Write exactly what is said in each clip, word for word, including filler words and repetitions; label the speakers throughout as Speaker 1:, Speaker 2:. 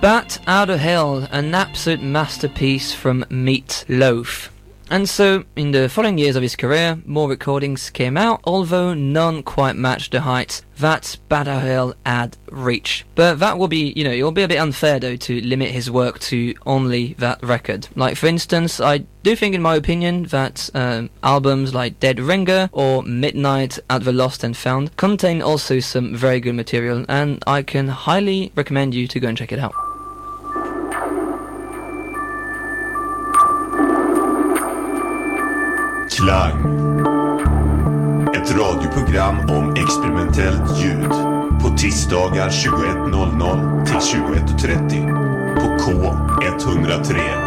Speaker 1: Bat Out of Hell, an absolute masterpiece from Meat Loaf. And so, in the following years of his career, more recordings came out, although none quite matched the heights that Bat Out of Hell had reached. But that will be, you know, it will be a bit unfair though to limit his work to only that record. Like, for instance, I do think, in my opinion, that um, albums like Dead Ringer or Midnight at the Lost and Found contain also some very good material, and I can highly recommend you to go and check it out.
Speaker 2: Klang. Ett radioprogram om experimentellt ljud. På tisdagar tjugoett noll noll till tjugoett trettio. På K ett noll tre.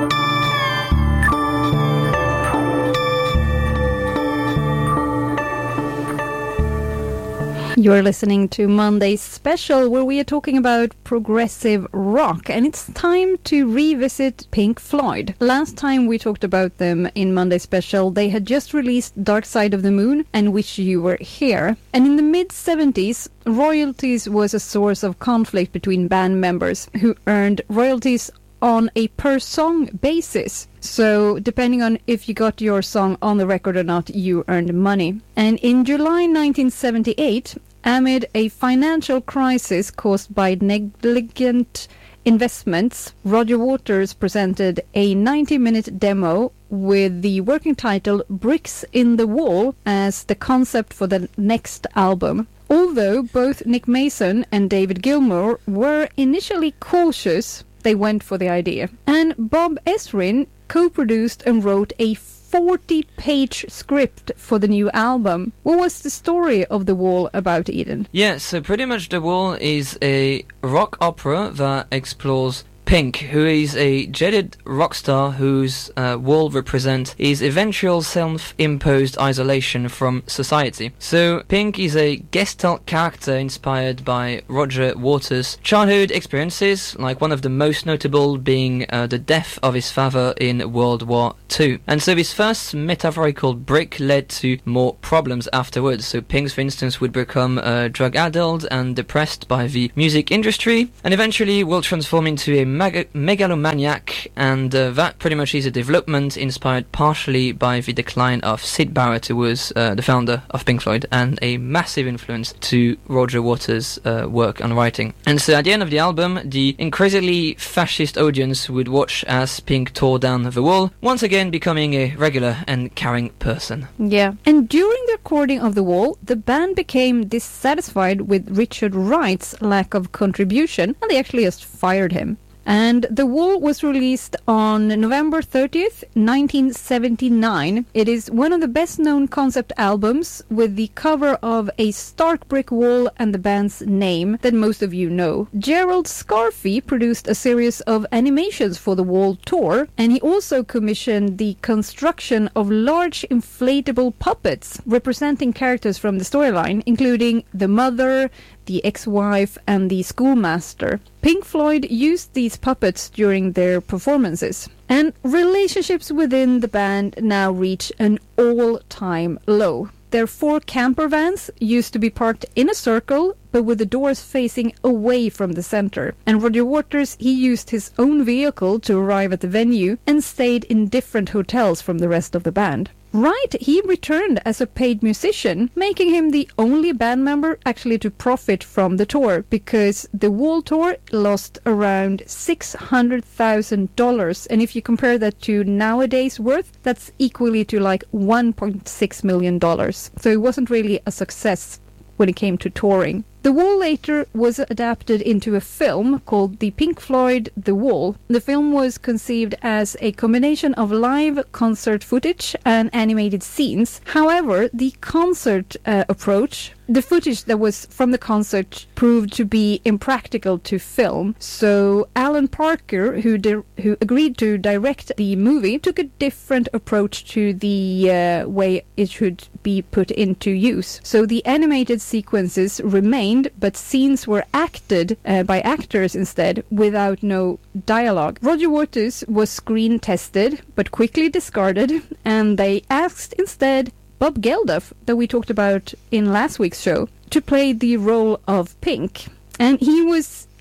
Speaker 3: You're listening to Monday's special, where we are talking about progressive rock, and it's time to revisit Pink Floyd. Last time we talked about them in Monday's special, they had just released Dark Side of the Moon and Wish You Were Here. And in the mid-seventies, royalties was a source of conflict between band members who earned royalties on a per-song basis. So, depending on if you got your song on the record or not, you earned money. And in July nineteen seventy-eight, amid a financial crisis caused by negligent investments, Roger Waters presented a ninety-minute demo with the working title Bricks in the Wall as the concept for the next album. Although both Nick Mason and David Gilmour were initially cautious, they went for the idea. And Bob Ezrin co-produced and wrote a forty-page script for the new album. What was the story of The Wall about, Eden?
Speaker 1: Yeah, so pretty much The Wall is a rock opera that explores Pink, who is a jaded rock star whose uh, wall represents his eventual self-imposed isolation from society. So Pink is a gestalt character inspired by Roger Waters' childhood experiences, like one of the most notable being uh, the death of his father in World War Two. And so this first metaphorical brick led to more problems afterwards. So Pink, for instance, would become uh, drug-addled and depressed by the music industry, and eventually will transform into a Meg- megalomaniac, and uh, that pretty much is a development inspired partially by the decline of Syd Barrett, who was uh, the founder of Pink Floyd and a massive influence to Roger Waters' uh, work on writing. And so at the end of the album, the increasingly fascist audience would watch as Pink tore down the wall, once again becoming a regular and caring person.
Speaker 3: Yeah. And during the recording of The Wall, the band became dissatisfied with Richard Wright's lack of contribution, and they actually just fired him. And The Wall was released on November thirtieth, nineteen seventy-nine. It is one of the best-known concept albums with the cover of a stark brick wall and the band's name that most of you know. Gerald Scarfy produced a series of animations for The Wall tour, and he also commissioned the construction of large inflatable puppets representing characters from the storyline, including the mother, the ex-wife, and the schoolmaster. Pink Floyd used these puppets during their performances. And relationships within the band now reach an all-time low. Their four camper vans used to be parked in a circle, but with the doors facing away from the center. And Roger Waters, he used his own vehicle to arrive at the venue and stayed in different hotels from the rest of the band. Wright, he returned as a paid musician, making him the only band member actually to profit from the tour, because the Wall tour lost around six hundred thousand dollars, and if you compare that to nowadays worth, that's equally to like one point six million dollars. So it wasn't really a success when it came to touring. The Wall later was adapted into a film called The Pink Floyd The Wall. The film was conceived as a combination of live concert footage and animated scenes. However, the concert uh, approach, the footage that was from the concert, proved to be impractical to film. So Alan Parker, who di- who agreed to direct the movie, took a different approach to the uh, way it should be put into use. So the animated sequences remained, but scenes were acted uh, by actors instead, without no dialogue. Roger Waters was screen tested, but quickly discarded, and they asked instead Bob Geldof, that we talked about in last week's show, to play the role of Pink. And he was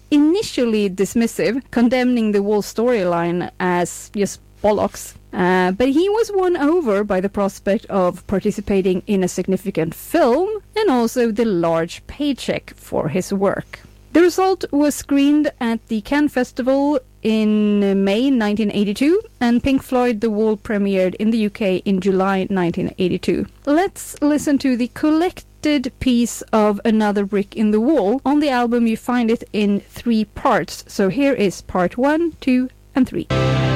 Speaker 3: initially dismissive, condemning the Wall storyline as just bollocks. Uh, but he was won over by the prospect of participating in a significant film and also the large paycheck for his work. The result was screened at the Cannes Festival in May nineteen eighty-two, and Pink Floyd The Wall premiered in the U K in July nineteen eighty-two. Let's listen to the collected piece of Another Brick in the Wall. On the album you find it in three parts, so here is part one, two and three.